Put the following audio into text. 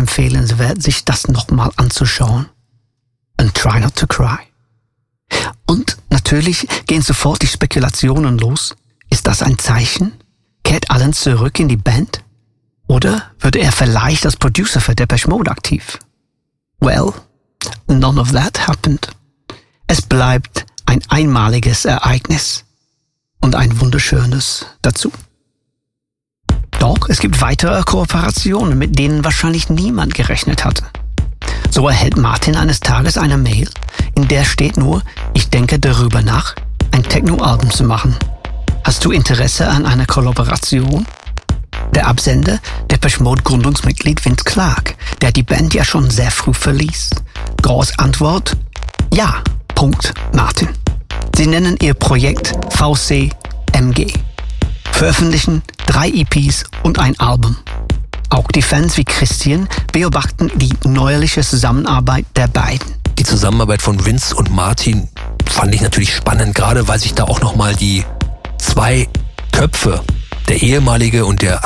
empfehlenswert, sich das nochmal anzuschauen. And Try Not to Cry. Und natürlich gehen sofort die Spekulationen los. Ist das ein Zeichen? Kehrt Alan zurück in die Band? Oder würde er vielleicht als Producer für Depeche Mode aktiv? Well, none of that happened. Es bleibt ein einmaliges Ereignis. Und ein wunderschönes dazu. Doch es gibt weitere Kooperationen, mit denen wahrscheinlich niemand gerechnet hatte. So erhält Martin eines Tages eine Mail, in der steht nur: Ich denke darüber nach, ein Techno-Album zu machen. Hast du Interesse an einer Kollaboration? Der Absender, Depeche Mode Gründungsmitglied Vince Clarke, der die Band ja schon sehr früh verließ. Gores Antwort: Ja, Punkt, Martin. Sie nennen ihr Projekt VCMG. Veröffentlichen 3 EPs und ein Album. Auch die Fans wie Christian beobachten die neuerliche Zusammenarbeit der beiden. Die Zusammenarbeit von Vince und Martin fand ich natürlich spannend, gerade weil sich da auch nochmal die 2 Köpfe, der ehemalige und der